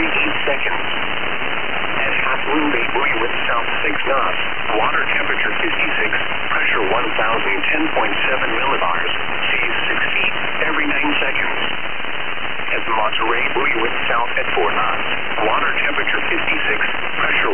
38 seconds. At half moon Bay buoy with south 6 knots, water temperature 56, pressure 1010.7 millibars, seas 6 feet, every 9 seconds. At Monterey buoy with south at 4 knots, water temperature 56, pressure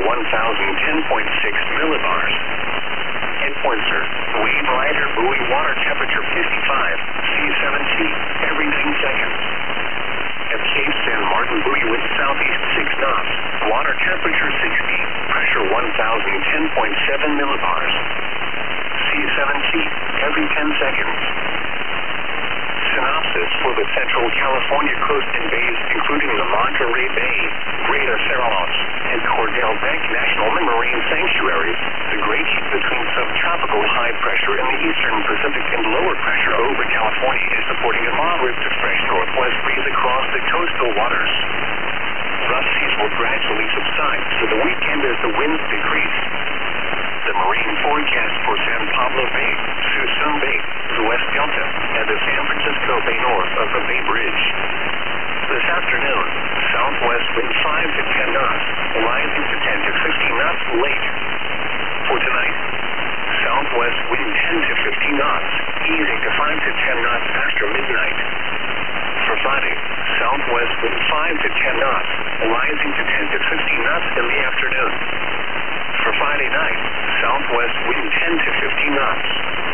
1010.6 millibars. At Pointer, wave rider buoy water temperature 55, seas 7 feet, every 9 seconds. At Cape San Martin buoy with southeast 6 knots, water temperature 60, pressure 1010.7 millibars. Seas 7 feet, every 10 seconds. Synopsis for the Central California coast and bays, including the Monterey Bay, Greater Cerralos, and Cordell Bank National Marine Sanctuaries. The great heat between subtropical high pressure in the eastern Pacific and lower pressure over California is supporting a moderate to fresh northwest breeze across the coastal waters. Rough seas will gradually subside for the weekend as the winds decrease. The marine forecast for San Pablo Bay, Suisun Bay, the West Delta, and the San Francisco Bay north of the Bay Bridge. This afternoon, southwest wind 5 to 10 knots, rising to 10 to 15 knots late. For tonight, southwest wind 10 to 15 knots, easing to 5 to 10 knots after midnight. For Friday, southwest wind 5 to 10 knots, rising to 10 to 15 knots in the afternoon. For Friday night, southwest wind 10 to 15 knots.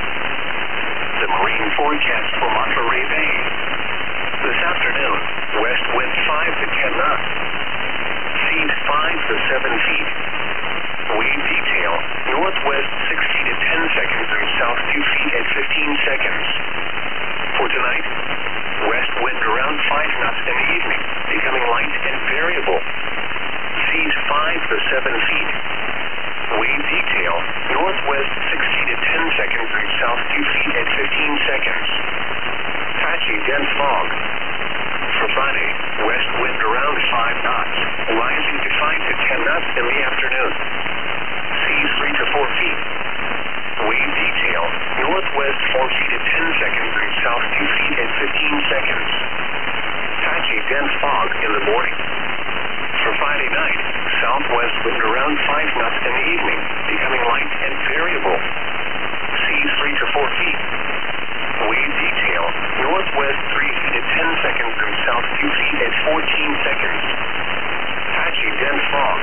The marine forecast for Monterey Bay. This afternoon, west wind 5 to 10 knots. Seas 5 to 7 feet. Wave detail, northwest 6 feet at 10 seconds and south 2 feet at 15 seconds. For tonight, west wind around 5 knots in the evening, becoming light and variable. Seas 5 to 7 feet. Wave detail, northwest 6 feet at 10 seconds and south 2 feet at 15 seconds. Patchy dense fog. For Friday, west wind around 5 knots, rising to 5 to 10 knots in the afternoon. Seas 3 to 4 feet. Wave detail, northwest 4 feet at 10 seconds and south 2 feet at 15 seconds. Patchy dense fog in the morning. For Friday night, southwest wind around 5 knots in the evening, becoming light and variable. Seas 3 to 4 feet. Wave detail, northwest 3 feet at 10 seconds and south 2 feet at 14 seconds. Patchy dense fog.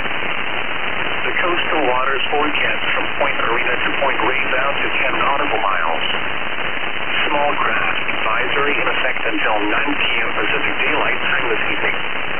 The coastal waters forecast from Point Arena to Point Reyes out to 10 nautical miles. Small craft advisory in effect until 9 p.m. Pacific Daylight Time this evening.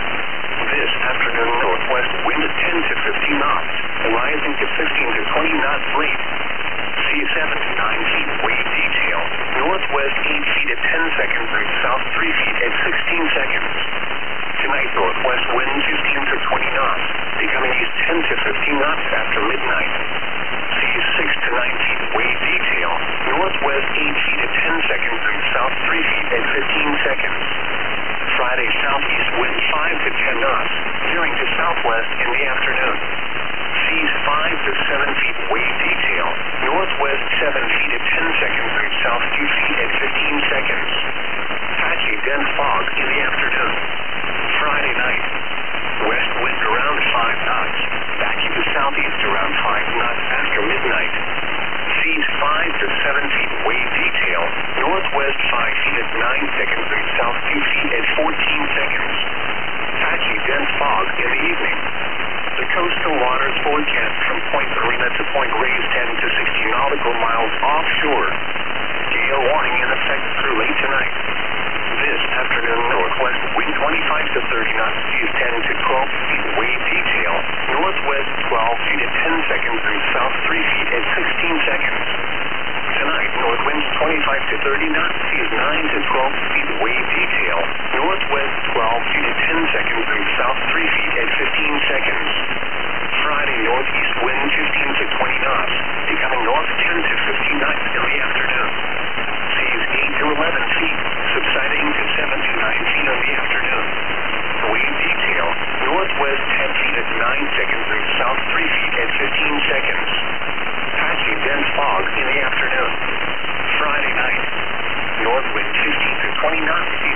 This afternoon, northwest wind 10 to 15 knots, rising to 15 to 20 knots late. Seas 7 to 9 feet, wave detail, northwest 8 feet at 10 seconds and south 3 feet at 16 seconds. Tonight, northwest wind 15 to 20 knots, becoming east 10 to 15 knots after midnight. Seas 6 to 9 feet, wave detail, northwest 8 feet at 10 seconds and south 3 feet at 15 seconds. Friday, southeast wind 5 to 10 knots, veering to southwest in the afternoon. Seas 5 to 7 feet, wave detail, northwest 7 feet at 10 seconds and south 2 feet at 15 seconds. Patchy dense fog in the afternoon. Friday night, west wind around 5 knots, backing to southeast around 5 knots after midnight. Seas 5 to 7 feet, wave detail, northwest 5 feet at 9 seconds and south 2 feet at 14 seconds. Patchy dense fog in the evening. The coastal waters forecast from Point Arena to Point Reyes 10 to 60 nautical miles offshore. Gale warning in effect through late tonight. This afternoon, northwest wind 25 to 30 knots, seas 10 to 12 feet, wave detail, northwest 12 feet at 10 seconds and south 3 feet at 16 seconds. Tonight, north winds 25 to 30 knots, seas 9 to 12 feet, wave detail, northwest 12 feet at 10 seconds and south 3 feet at 15 seconds. Friday, northeast wind 15 to 20 knots, becoming north 10 to 15 knots in the afternoon. Seas 8 to 11 feet, subsiding to 7 to 9 feet in the afternoon. Wave detail, northwest 10 feet at 9 seconds and south 3 feet at 15 seconds. Patchy dense fog in the afternoon. Friday night, north wind 15 to 20 knots,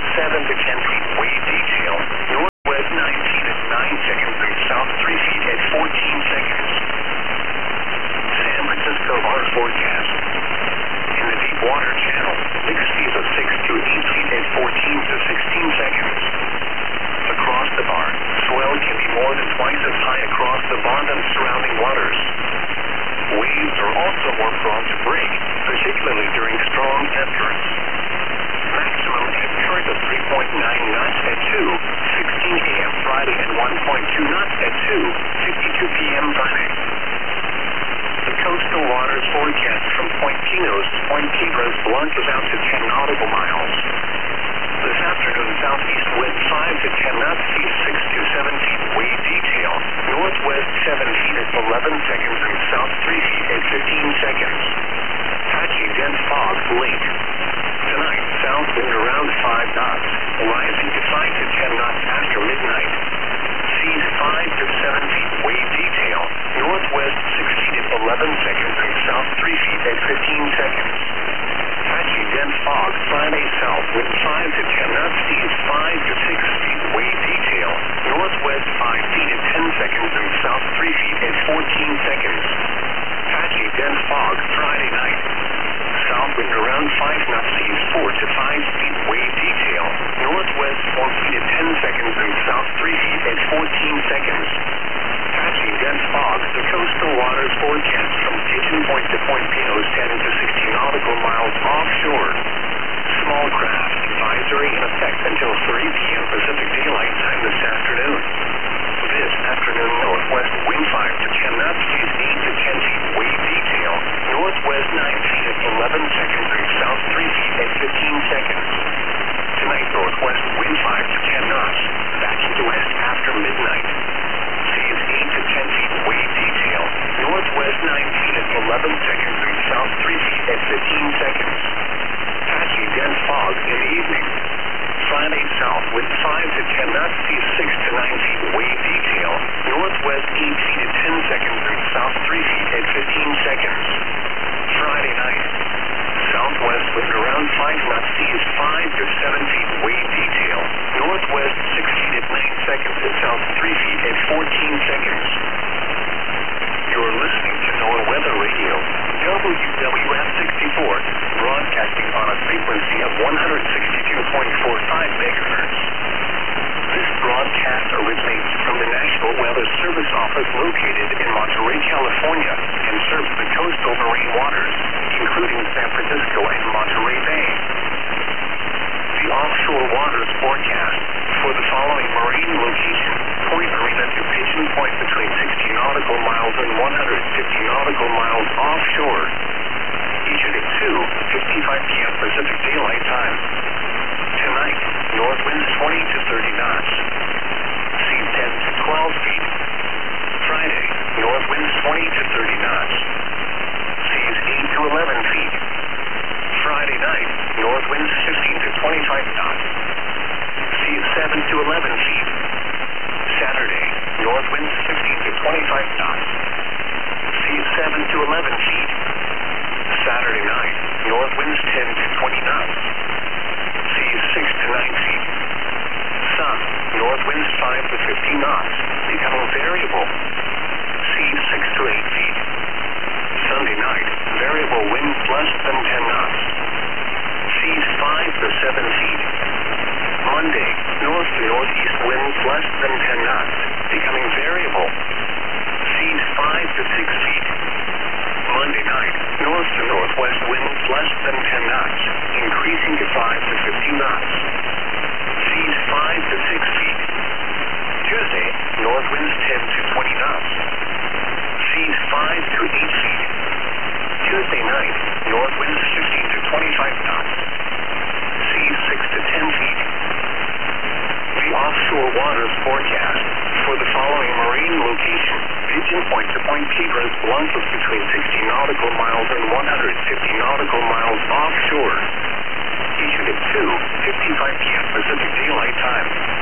blunt about to 10 nautical miles. This afternoon, southeast wind 5 to 10 knots, seas 6 to 7 feet, wave detail. Northwest 7 feet at 11 seconds and south 3 feet at 15 seconds. Patchy dense fog late. Tonight, south wind around 5 knots, rising to 5 to 10 knots after midnight. Seas 5 to 7 feet, wave detail. Northwest 6 feet at 11 seconds and south 3 feet at 15 seconds. Patchy dense fog, Friday south wind 5 to 10 knots, seas 5 to 6 feet, wave detail. Northwest 5 feet at 10 seconds and south 3 feet at 14 seconds. Patchy dense fog, Friday night. South wind around 5 knots, seas 4 to 5 feet, wave detail. Northwest 4 feet at 10 seconds and south 3 feet at 14 seconds. Patchy dense fog, the coastal waters forecast from Pigeon Point to Point Pinos 10 to 16 nautical miles offshore. Small craft advisory in effect until 3 p.m. Pacific Daylight Time this afternoon. This afternoon, northwest wind 5 to 10 knots, seas 8 to 10 feet, wave detail. Northwest 9 feet at 11 seconds and south 3 feet at 15 seconds. Tonight, northwest wind 5 to 10 knots, backing to west after midnight. Seas 8 to 10 feet, wave detail. Northwest 9 feet at 11 seconds and south 3 feet at 15 seconds. Patchy dense fog in the evening. Friday south wind 5 to 10 knots, seas 6 to 9 feet, wave detail. Northwest 8 feet at 10 seconds and south 3 feet at 15 seconds. Friday night. Southwest wind around 5 knots, seas 5 to 7 feet, wave detail. Northwest 6 feet at 9 seconds and south 3 feet at 14 seconds. You're listening to NOAA Weather Radio, WWF 64, broadcasting on a frequency of 162.45 megahertz. This broadcast originates from the National Weather Service Office located in Monterey, California, and serves the coastal marine waters, including San Francisco and Monterey Bay. The offshore waters forecast for the following marine location: Point Marina to Pigeon Point between 60 nautical miles and 150 nautical miles offshore. Issued at 2:55 p.m. Pacific Daylight Time. Tonight, north winds 20 to 30 knots. Seas 10 to 12 feet. Friday, north winds 20 to 30 knots. Seas 8 to 11 feet. Friday night, north winds 15 to 25 knots. Seas 7 to 11 feet. Saturday, north winds 15 to 25 knots. Seas 7 to 11 feet. Saturday night, north winds 10 to 20 knots. Seas 6 to 9 feet. Sun, north winds 5 to 15 knots, becoming variable. Seas 6 to 8 feet. Sunday night, variable winds less than 10 knots. Seas 5 to 7 feet. Monday, north to northeast winds less than 10 knots, becoming variable. Seas 5 to 6 feet. Monday night, north to northwest winds less than 10 knots, increasing to 5 to 15 knots. Seas 5 to 6 feet. Tuesday, north winds 10 to 20 knots. Seas 5 to 8 feet. Tuesday night, north winds 15 to 25 knots. Seas 6 to 10 feet. The offshore waters forecast for the following marine location: Pigeon Point to Point Piedras, blunt of between 60 nautical miles and 150 nautical miles offshore. Issued at 2:55 p.m. Pacific Daylight Time.